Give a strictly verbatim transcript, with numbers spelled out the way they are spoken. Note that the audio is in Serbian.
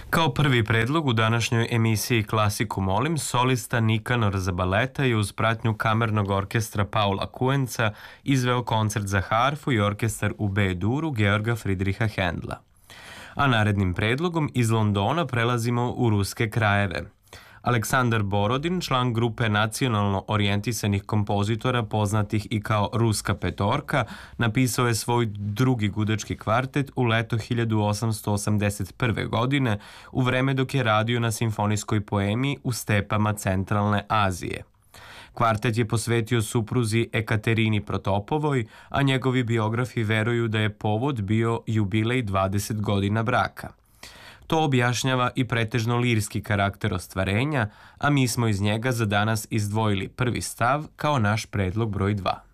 Kao prvi predlog u današnjoj emisiji Klasiku molim, solista Nikanor Zabaleta je uz pratnju kamernog orkestra Paula Kuenca izveo koncert za harfu i orkestar u B-duru Georga Fridriha Hendla. A narednim predlogom iz Londona prelazimo u ruske krajeve. Aleksandar Borodin, član grupe nacionalno orijentisanih kompozitora poznatih i kao Ruska petorka, napisao je svoj drugi gudački kvartet u leto hiljadu osamsto osamdeset prve. godine, u vreme dok je radio na simfonijskoj poemi u stepama Centralne Azije. Kvartet je posvetio supruzi Ekaterini Protopovoj, a njegovi biografi veruju da je povod bio jubilej dvadeset godina braka. To objašnjava i pretežno lirski karakter ostvarenja, a mi smo iz njega za danas izdvojili prvi stav kao naš predlog broj dva.